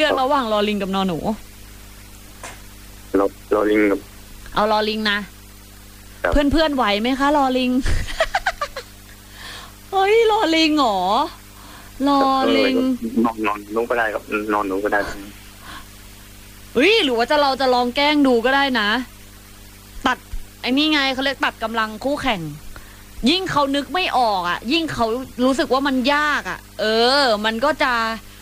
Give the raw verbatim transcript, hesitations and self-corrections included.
อกระหว่างลอลิงกับนอหนูรอรอลิงกับเอาลอลิงนะเพื่อนเพื่อนไหวไหมคะลอลิง เฮ้ยลอลิงเหรอลอลิงนอนนอนหนูก็ได้ครับนอนหนูก็ได้เฮ้ยหรือว่าจะเราจะลองแกล้งดูก็ได้นะตัดไอ้นี่ไงเขาเรียกตัดกำลังคู่แข่งยิ่งเขานึกไม่ออกอ่ะยิ่งเขารู้สึกว่ามันยากอ่ะเออมันก็จะ